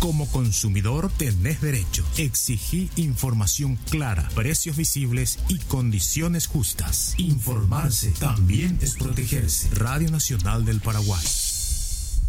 Como consumidor tenés derecho. Exigí información clara, precios visibles y condiciones justas. Informarse también es protegerse. Radio Nacional del Paraguay.